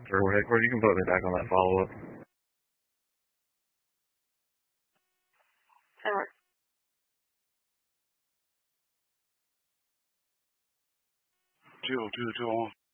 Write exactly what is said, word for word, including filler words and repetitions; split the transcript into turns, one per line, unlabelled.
Or whatever, you can put me back on that follow-up.
Alright.
Deal, deal, deal.